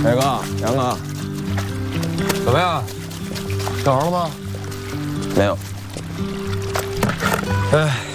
磊哥、杨哥， 怎么样？找着了吗？ 没有。 哎。